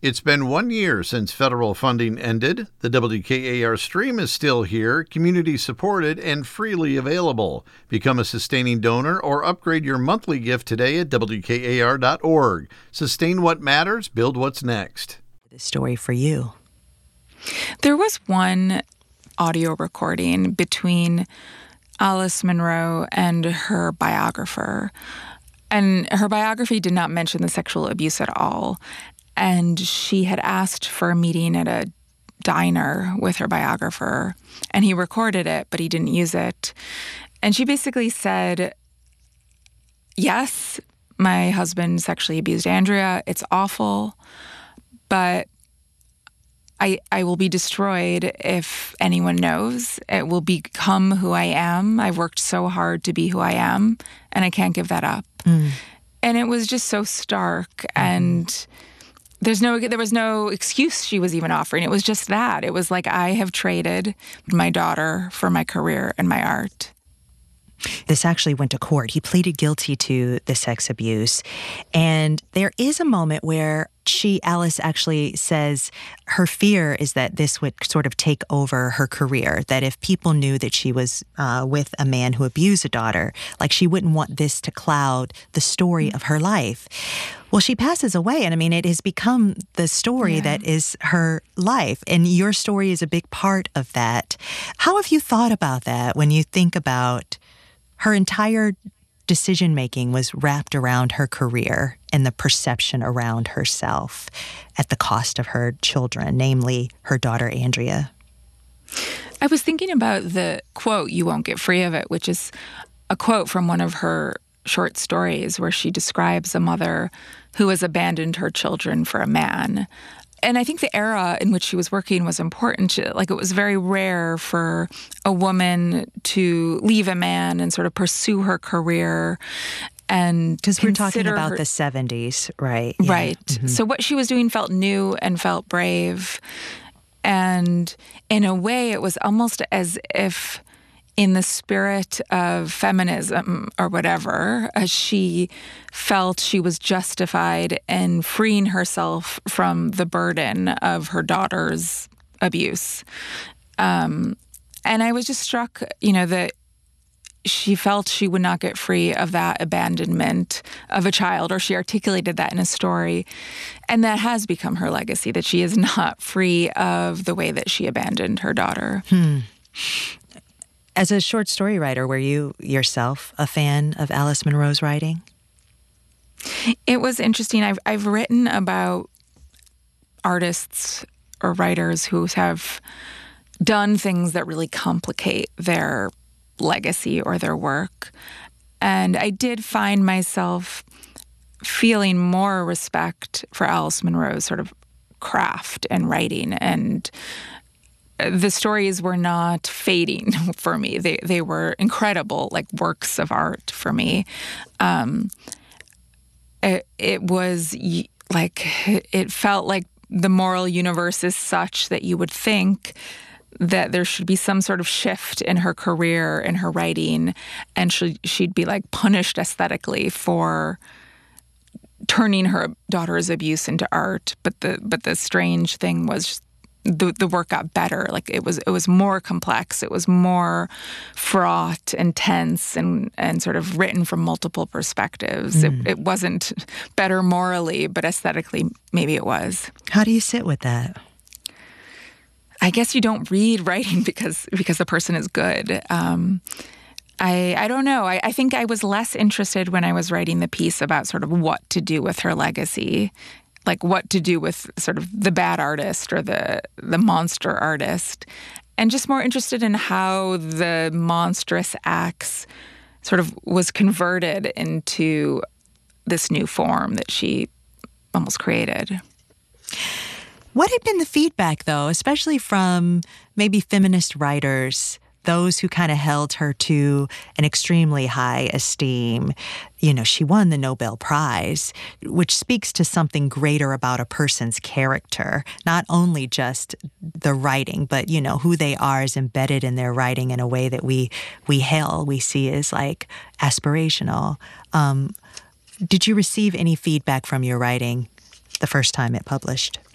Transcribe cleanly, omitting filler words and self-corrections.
It's been 1 year since federal funding ended. The WKAR stream is still here, community-supported, and freely available. Become a sustaining donor or upgrade your monthly gift today at WKAR.org. Sustain what matters, build what's next. The story for you. There was one audio recording between Alice Munro and her biographer. And her biography did not mention the sexual abuse at all. And she had asked for a meeting at a diner with her biographer, and he recorded it, but he didn't use it. And she basically said, yes, my husband sexually abused Andrea. It's awful, but I will be destroyed if anyone knows. It will become who I am. I've worked so hard to be who I am, and I can't give that up. And it was just so stark, and there was no excuse she was even offering. It was just that. It was like, I have traded my daughter for my career and my art. This actually went to court. He pleaded guilty to the sex abuse. And there is a moment where Alice actually says her fear is that this would sort of take over her career, that if people knew that she was with a man who abused a daughter, like she wouldn't want this to cloud the story of her life. Well, she passes away, and I mean, it has become the story that is her life, and your story is a big part of that. How have you thought about that when you think about her entire decision-making was wrapped around her career and the perception around herself at the cost of her children, namely her daughter, Andrea? I was thinking about the quote, "You won't get free of it," which is a quote from one of her short stories where she describes a mother who has abandoned her children for a man. And I think the era in which she was working was important. Like, it was very rare for a woman to leave a man and sort of pursue her career. And because we're talking about the 70s, right? Yeah. Right. Mm-hmm. So what she was doing felt new and felt brave. And in a way, it was almost as if, in the spirit of feminism or whatever, she felt she was justified in freeing herself from the burden of her daughter's abuse. And I was just struck, that she felt she would not get free of that abandonment of a child, or she articulated that in a story. And that has become her legacy, that she is not free of the way that she abandoned her daughter. As a short story writer, were you yourself a fan of Alice Munro's writing? It was interesting. I've written about artists or writers who have done things that really complicate their legacy or their work. And I did find myself feeling more respect for Alice Munro's sort of craft and writing, and the stories were not fading for me. They were incredible, like works of art for me. It was like, it felt like the moral universe is such that you would think that there should be some sort of shift in her career, in her writing, and she'd be like punished aesthetically for turning her daughter's abuse into art. But the strange thing was, the work got better. Like, it was more complex. It was more fraught and tense and sort of written from multiple perspectives. It wasn't better morally, but aesthetically, maybe it was. How do you sit with that? I guess you don't read writing because the person is good. I don't know. I think I was less interested when I was writing the piece about sort of what to do with her legacy, like what to do with sort of the bad artist or the monster artist, and just more interested in how the monstrous acts sort of was converted into this new form that she almost created. What had been the feedback, though, especially from maybe feminist writers, those who kind of held her to an extremely high esteem? She won the Nobel Prize, which speaks to something greater about a person's character, not only just the writing, but, who they are is embedded in their writing in a way that we see as like aspirational. Did you receive any feedback from your writing the first time it published?